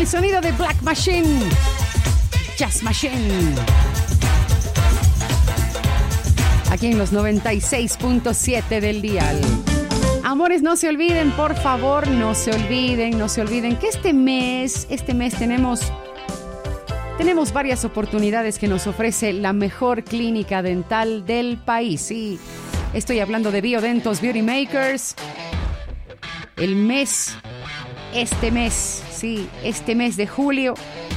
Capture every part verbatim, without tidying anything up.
El sonido de Black Machine, Jazz Machine. Aquí en los noventa y seis punto siete del dial. Amores, no se olviden, por favor, no se olviden, no se olviden que este mes, este mes tenemos, tenemos varias oportunidades que nos ofrece la mejor clínica dental del país. Sí, estoy hablando de Biodentos Beauty Makers. El mes, este mes, sí, este mes de julio,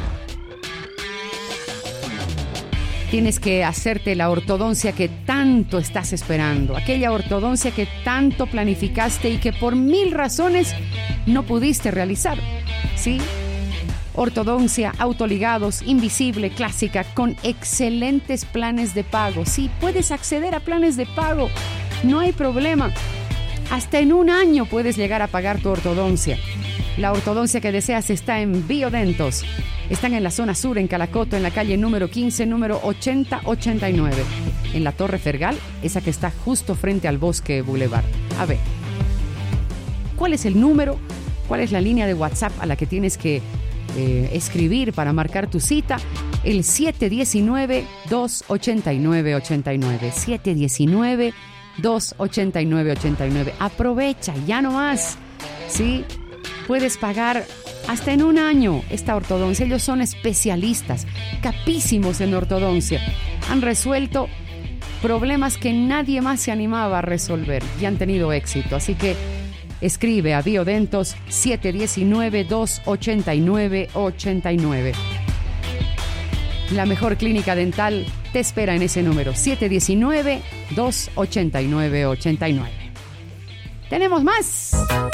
tienes que hacerte la ortodoncia que tanto estás esperando, aquella ortodoncia que tanto planificaste y que por mil razones no pudiste realizar, ¿sí? Ortodoncia, autoligados, invisible, clásica, con excelentes planes de pago. Sí, puedes acceder a planes de pago, no hay problema. Hasta en un año puedes llegar a pagar tu ortodoncia. La ortodoncia que deseas está en Biodentos. Están en la zona sur, en Calacoto, en la calle número quince, número ochenta ochenta y nueve. En la Torre Fergal, esa que está justo frente al Bosque Boulevard. A ver, ¿cuál es el número? ¿Cuál es la línea de WhatsApp a la que tienes que eh, escribir para marcar tu cita? El siete uno nueve, dos ocho nueve, ocho nueve. siete uno nueve, dos ocho nueve, ocho nueve. Aprovecha, ya no más. ¿Sí? Puedes pagar hasta en un año esta ortodoncia. Ellos son especialistas, capísimos en ortodoncia. Han resuelto problemas que nadie más se animaba a resolver y han tenido éxito. Así que escribe a Biodentos siete uno nueve, dos ocho nueve, ocho nueve. La mejor clínica dental te espera en ese número, siete uno nueve, dos ocho nueve, ocho nueve. ¡Tenemos más!